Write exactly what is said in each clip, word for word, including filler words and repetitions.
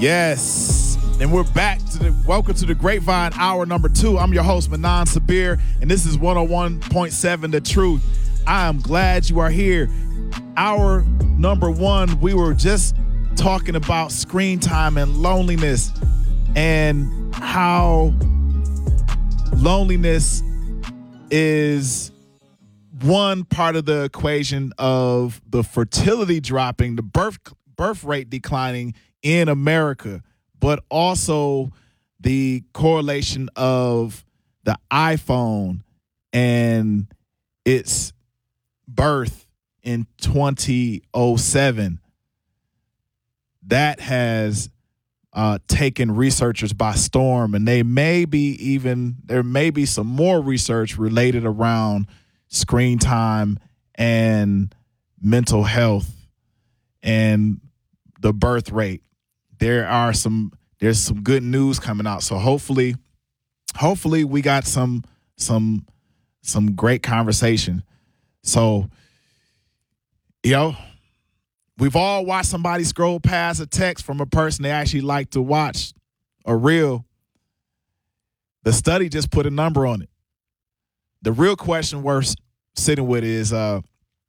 Yes. And we're back to the welcome to the Grapevine Hour number two. I'm your host, Manan Sabir, and this is one oh one point seven The Truth. I am glad you are here. Hour number one, we were just talking about screen time and loneliness and how loneliness is one part of the equation of the fertility dropping, the birth birth rate declining in America, but also the correlation of the iPhone and its birth in twenty oh seven. That has uh, taken researchers by storm, and they may be even there may be some more research related around screen time and mental health and the birth rate. There are some there's some good news coming out. So hopefully, hopefully we got some some some great conversation. So, you know, we've all watched somebody scroll past a text from a person they actually like to watch, a reel. The study just put a number on it. The real question we're sitting with is uh,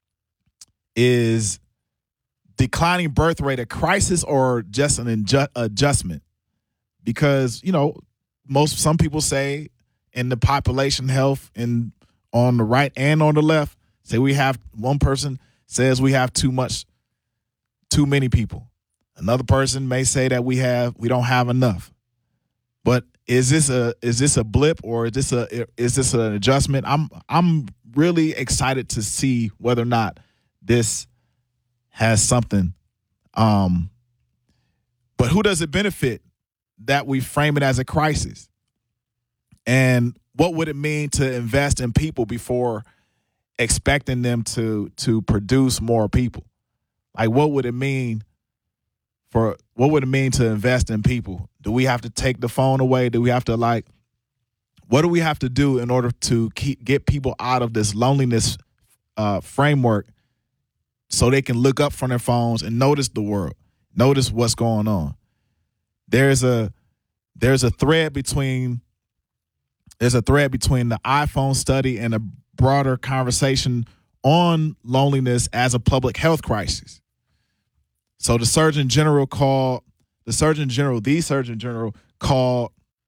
is declining birth rate a crisis or just an inju- adjustment? Because, you know, most some people say in the population health and on the right and on the left, say we have one person says we have too much, too many people. Another person may say that we have we don't have enough. But is this a is this a blip or is this a is this an adjustment? I'm I'm really excited to see whether or not this has something. Um, but who does it benefit that we frame it as a crisis? And what would it mean to invest in people before expecting them to to produce more people? Like, what would it mean for what would it mean to invest in people? Do we have to take the phone away? Do we have to like what do we have to do in order to keep get people out of this loneliness uh, framework so they can look up from their phones and notice the world, notice what's going on? There's a there's a thread between there's a thread between the iPhone study and a broader conversation on loneliness as a public health crisis. So the Surgeon General called the Surgeon General, the Surgeon General called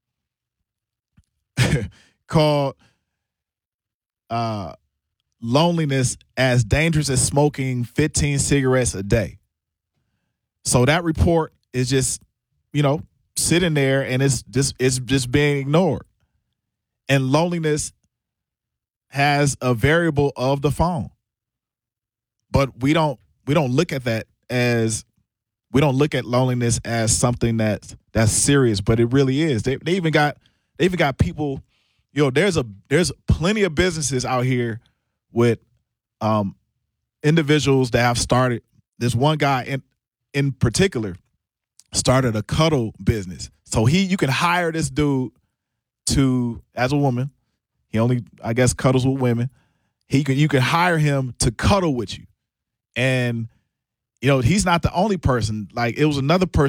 called uh, loneliness as dangerous as smoking fifteen cigarettes a day. So that report is just, you know, sitting there and it's just it's just being ignored. And loneliness has a variable of the phone. But we don't we don't look at that as we don't look at loneliness as something that's that's serious, but it really is. They they even got they even got people, you know, there's a there's plenty of businesses out here with um individuals that have started. There's one guy in in particular started a cuddle business. So he you can hire this dude to as a woman. He only, I guess, cuddles with women. He can you can hire him to cuddle with you. And, you know, he's not the only person. Like, it was another person